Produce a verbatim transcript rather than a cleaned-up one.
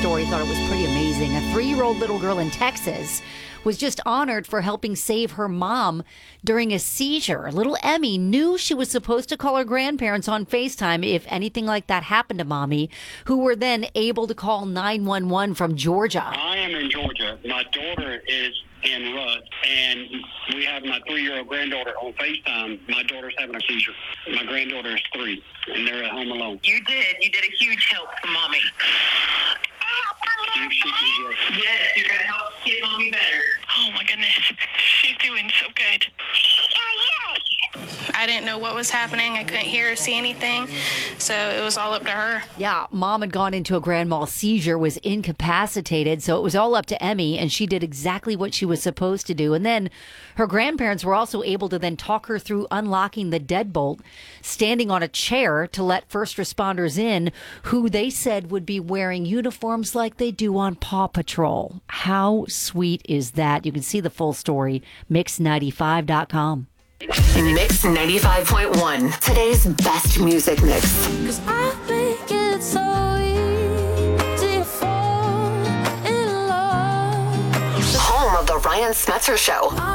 story. Thought it was pretty amazing. A three-year-old little girl in Texas was just honored for helping save her mom during a seizure. Little Emmy knew she was supposed to call her grandparents on FaceTime if anything like that happened to mommy, who were then able to call nine one one from Georgia. I am in Georgia. My daughter is in Rudd, and we have my three-year-old granddaughter on FaceTime. My daughter's having a seizure. My granddaughter is three, and they're at home alone. You did. You did a huge help for Mommy. If she can get- Yes, you're going to help get Mommy better. Oh my goodness, she's doing so good. I didn't know what was happening. I couldn't hear or see anything, so it was all up to her. Yeah, mom had gone into a grand mal seizure, was incapacitated, so it was all up to Emmy, and she did exactly what she was supposed to do. And then her grandparents were also able to then talk her through unlocking the deadbolt, standing on a chair to let first responders in, who they said would be wearing uniforms like they do on Paw Patrol. How sweet is that? You can see the full story, mix ninety-five dot com. Mix ninety-five point one, today's best music mix. Cause I think it's so easy to fall in love. Home of the Ryan Smetzer Show.